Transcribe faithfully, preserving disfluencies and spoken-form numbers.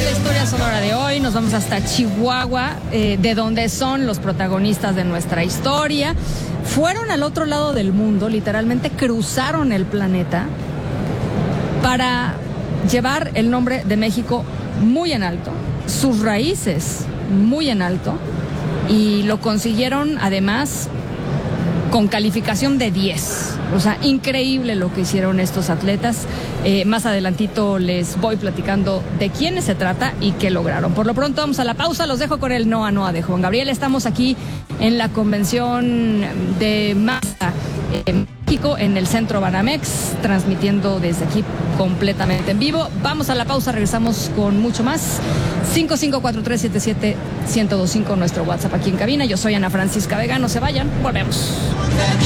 de la historia sonora de hoy. Nos vamos hasta Chihuahua, eh, de donde son los protagonistas de nuestra historia. Fueron al otro lado del mundo, literalmente cruzaron el planeta para llevar el nombre de México muy en alto, sus raíces muy en alto, y lo consiguieron además con calificación de diez. O sea, increíble lo que hicieron estos atletas. Eh, más adelantito les voy platicando de quiénes se trata y qué lograron. Por lo pronto vamos a la pausa, los dejo con el Noa Noa de Juan Gabriel. Estamos aquí en la convención de Mazda en México, en el Centro Banamex, transmitiendo desde aquí completamente en vivo. Vamos a la pausa, regresamos con mucho más. cinco cinco cuatro tres siete siete uno cero dos cinco, nuestro WhatsApp aquí en cabina. Yo soy Ana Francisca Vega, no se vayan, volvemos.